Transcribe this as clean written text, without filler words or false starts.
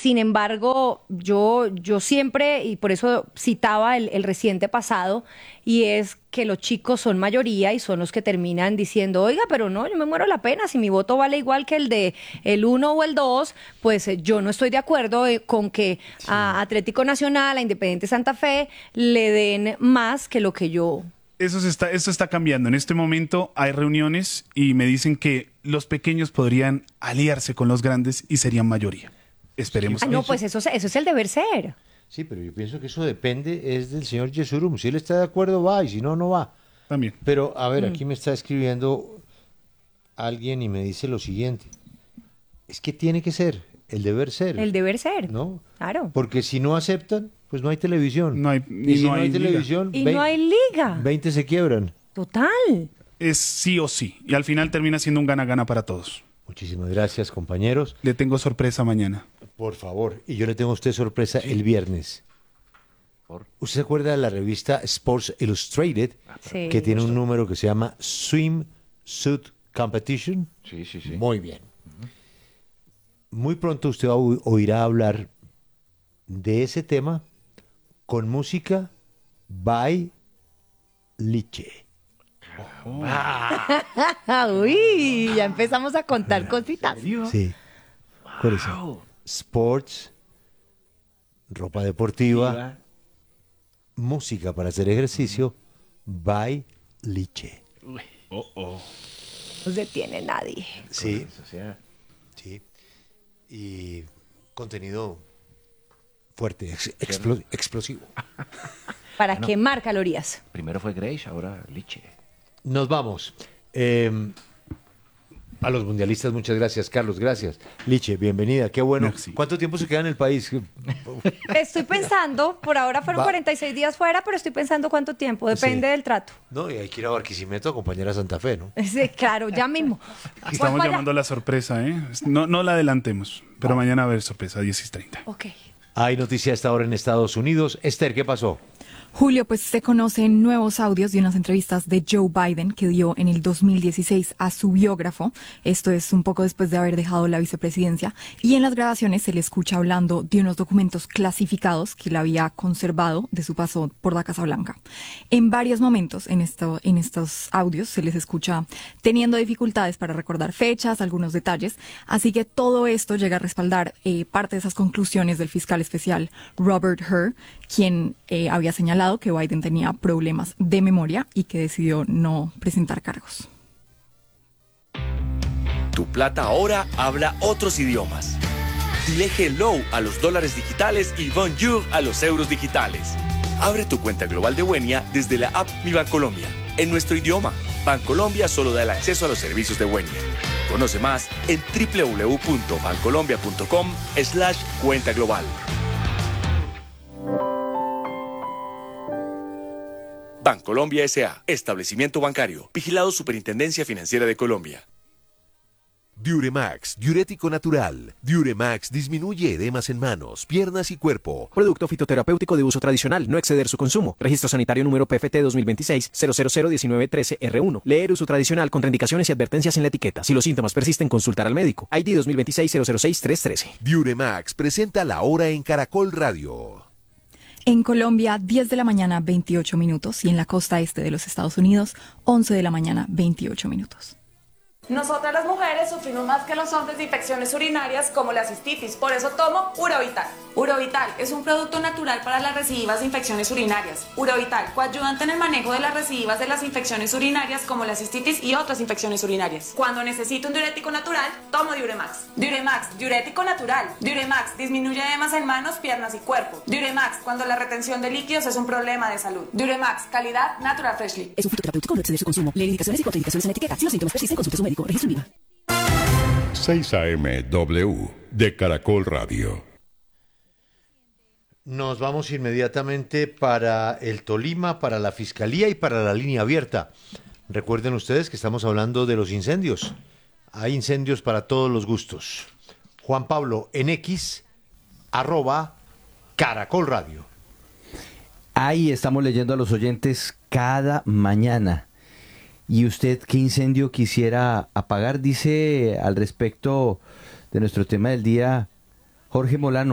Sin embargo, yo siempre, y por eso citaba el reciente pasado, y es que los chicos son mayoría y son los que terminan diciendo, oiga, pero no, yo me muero la pena, si mi voto vale igual que el de el 1 o el 2, pues yo no estoy de acuerdo con que a Atlético Nacional, a Independiente Santa Fe, le den más que lo que yo... Eso está cambiando. En este momento hay reuniones y me dicen que los pequeños podrían aliarse con los grandes y serían mayoría. Esperemos. Ah, no, pues eso es el deber ser. Sí, pero yo pienso que eso depende, es del señor Yesurum. Si él está de acuerdo, va, y si no, no va. También. Pero, a ver, aquí me está escribiendo alguien y me dice lo siguiente. Es que tiene que ser, el deber ser. El deber ser, ¿no? Claro. Porque si no aceptan, pues no hay televisión. No hay, y si no hay liga. televisión, Y no hay liga. 20 se quiebran. Total. Es sí o sí. Y al final termina siendo un gana-gana para todos. Muchísimas gracias, compañeros. Le tengo sorpresa mañana. Por favor. Y yo le tengo a usted sorpresa el viernes. ¿Usted se acuerda de la revista Sports Illustrated? Sí. Que tiene un número que se llama Swimsuit Competition. Sí, sí, sí. Muy bien. Muy pronto usted oirá hablar de ese tema con música by Liche. Uy, ya empezamos a contar cositas. Sí. ¿Cuál es? Sports, ropa deportiva, música para hacer ejercicio by Liche. No se detiene nadie. Sí. Sí. Y contenido fuerte, explosivo. Para quemar calorías. Primero fue Grace, ahora Liche. Nos vamos. A los mundialistas, muchas gracias, Carlos, gracias. Liche, bienvenida, qué bueno. Merci. ¿Cuánto tiempo se queda en el país? Estoy pensando, por ahora fueron 46 días fuera, pero estoy pensando cuánto tiempo, depende Sí. del trato. No, y hay que ir a Barquisimeto a acompañar a Santa Fe, ¿no? Sí, claro, ya mismo. Estamos Voy para llamando a la sorpresa, ¿eh? No la adelantemos, pero mañana va a haber sorpresa, 16:30. Ok. Hay noticia a esta hora en Estados Unidos. Esther, ¿qué pasó? Julio, pues se conocen nuevos audios de unas entrevistas de Joe Biden que dio en el 2016 a su biógrafo. Esto es un poco después de haber dejado la vicepresidencia. Y en las grabaciones se le escucha hablando de unos documentos clasificados que él había conservado de su paso por la Casa Blanca. En varios momentos en estos audios se les escucha teniendo dificultades para recordar fechas, algunos detalles. Así que todo esto llega a respaldar parte de esas conclusiones del fiscal especial Robert Hur, quien había señalado que Biden tenía problemas de memoria y que decidió no presentar cargos. Tu plata ahora habla otros idiomas. Dile hello a los dólares digitales y bonjour a los euros digitales. Abre tu cuenta global de Wenia desde la app Mi Bancolombia, en nuestro idioma. Bancolombia solo da el acceso a los servicios de Wenia. Conoce más en www.bancolombia.com/cuenta global. Bancolombia S.A. Establecimiento bancario. Vigilado Superintendencia Financiera de Colombia. Diuremax, diurético natural. Diuremax disminuye edemas en manos, piernas y cuerpo. Producto fitoterapéutico de uso tradicional, no exceder su consumo. Registro sanitario número PFT 2026-0001913R1. Leer uso tradicional, contraindicaciones y advertencias en la etiqueta. Si los síntomas persisten, consultar al médico. ID 2026-006-313. Diuremax presenta la hora en Caracol Radio. En Colombia, 10 de la mañana, 28 minutos. Y en la costa este de los Estados Unidos, 11 de la mañana, 28 minutos. Nosotras las mujeres sufrimos más que los hombres de infecciones urinarias como la cistitis, por eso tomo Urovital. Urovital es un producto natural para las recidivas de infecciones urinarias. Urovital, coayudante en el manejo de las recidivas de las infecciones urinarias como la cistitis y otras infecciones urinarias. Cuando necesito un diurético natural, tomo Diuremax. Diuremax, diurético natural. Diuremax disminuye edemas en manos, piernas y cuerpo. Diuremax, cuando la retención de líquidos es un problema de salud. Diuremax, calidad Natural Freshly. Es un fitoterapéutico, no exceder su consumo. Lee indicaciones y contraindicaciones en la etiqueta. Si los síntomas persisten, consulte a su médico. Registro INVIMA. 6 AM W de Caracol Radio. Nos vamos inmediatamente para el Tolima, para la Fiscalía y para la línea abierta. Recuerden ustedes que estamos hablando de los incendios. Hay incendios para todos los gustos. Juan Pablo, en X, @Caracol Radio. Ahí estamos leyendo a los oyentes cada mañana. ¿Y usted qué incendio quisiera apagar? Dice al respecto de nuestro tema del día Jorge Molano.